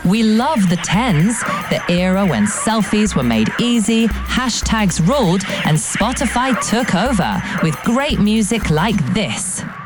We love the 10s, the era when selfies were made easy, hashtags ruled, and Spotify took over with great music like this.